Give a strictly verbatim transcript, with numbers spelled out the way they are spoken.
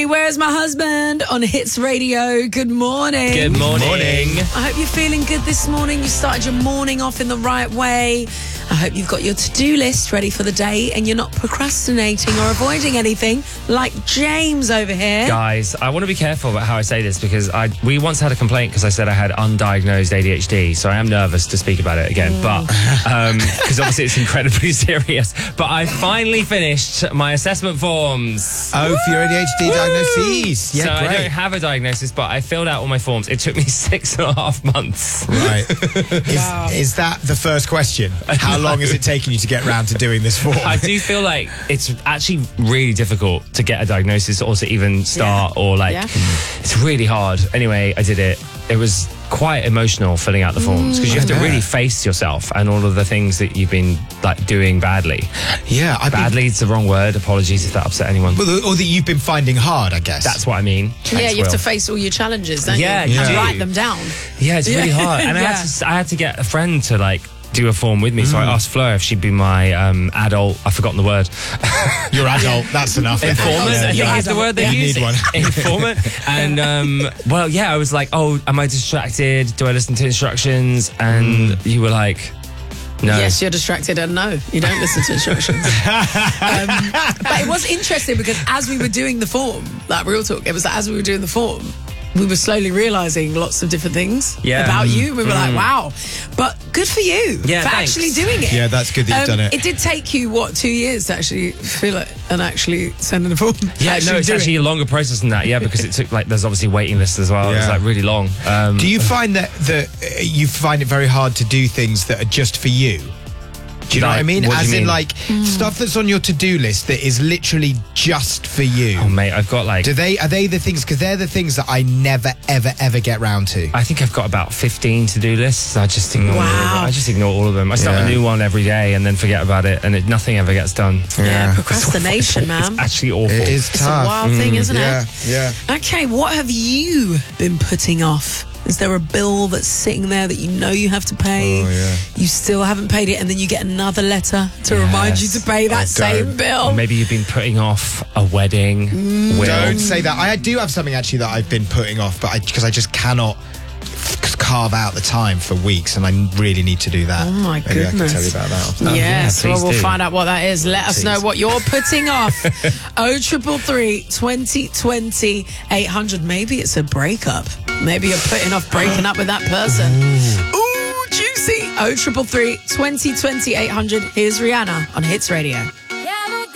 Hey, where's my husband on Hits Radio? Good morning. Good morning. Morning. I hope you're feeling good this morning. You started your morning off in the right way. I hope you've got your to-do list ready for the day and you're not procrastinating or avoiding anything like James over here. Guys, I want to be careful about how I say this because I we once had a complaint because I said I had undiagnosed A D H D, so I am nervous to speak about it again, Mm. but because um, obviously it's incredibly serious. But I finally finished my assessment forms. Oh, for your A D H D diagnosis. Yeah, so great. I don't have a diagnosis, but I filled out all my forms. It took me six and a half months. Right. Is, is that the first question? How long has it taken you to get round to doing this form? I do feel like it's actually really difficult to get a diagnosis or to even start Yeah. or like Yeah. it's really hard. Anyway, I did it. It was quite emotional filling out the forms because you have to Yeah. really face yourself and all of the things that you've been like doing badly. Yeah, I Badly is the wrong word. Apologies if that upset anyone. Or, or that you've been finding hard, I guess. That's what I mean. Yeah, Thanks, you have to Will. face all your challenges, don't Yeah, you? you And do. write them down. Yeah, it's really Yeah. hard. And I, Yeah. had to, I had to get a friend to like do a form with me. So I asked Fleur if she'd be my um, adult, I've forgotten the word. You're adult. That's enough. Informant, Yeah, I think yeah. is the word they You use. need one. Informant. And, um, well, yeah, I was like, oh, am I distracted? Do I listen to instructions? And you were like, no. Yes, you're distracted and no, you don't listen to instructions. um, but it was interesting because as we were doing the form, like real talk, it was like as we were doing the form, we were slowly realising lots of different things Yeah. about you. We were like, wow. But good for you Yeah, for thanks. actually doing it. Yeah, that's good that you've Um, done it. It did take you, what, two years to actually fill it and actually send in a form? Yeah, no, it's do it. actually a longer process than that. Yeah, because it took like there's obviously waiting lists as well. It was Yeah. like really long. Um, Do you find that, that uh, you find it very hard to do things that are just for you? Do you know what I Like, mean? what do As you in, mean? like, stuff that's on your to-do list that is literally just for you. oh mate, I've got like Do they are they the things? Because they're the things that I never, ever, ever get round to. I think I've got about fifteen to-do lists. I just ignore. Wow. All of them. I just ignore all of them. I start Yeah. a new one every day and then forget about it, and it, nothing ever gets done. Yeah, procrastination, man. It's actually awful. It is It's a tough. wild thing, isn't Yeah, it? yeah. Okay, what have you been putting off? Is there a bill that's sitting there that you know you have to pay? Oh, yeah. You still haven't paid it, and then you get another letter to remind you to pay that Oh, same don't. bill. Or maybe you've been putting off a wedding. Mm. Will. Don't say that. I do have something actually that I've been putting off, but because I, I just cannot f- carve out the time for weeks, and I really need to do that. Oh, my Maybe I can goodness. tell you about that. Oh, yeah, Yes, well, please we'll do. find out what that is. Let us Please. know what you're putting off. oh triple three, twenty twenty, eight hundred. Maybe it's a breakup. Maybe you're putting off breaking up with that person. Ooh, juicy. oh triple three, twenty twenty, eight hundred. Here's Rihanna on Hits Radio.